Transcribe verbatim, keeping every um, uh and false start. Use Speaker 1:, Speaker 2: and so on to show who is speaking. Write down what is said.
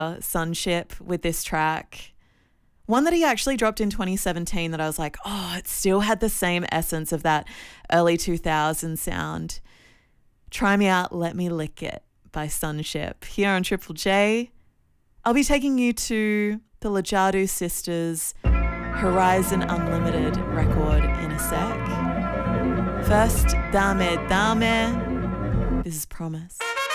Speaker 1: uh, Sunship with this track. One that he actually dropped in twenty seventeen that I was like, oh, it still had the same essence of that early two thousands sound. Try Me Out, Let Me Lick It by Sunship here on Triple J. I'll be taking you to the Lajadu Sisters' Horizon Unlimited record in a sec. First, Dame Dame. This is Promise.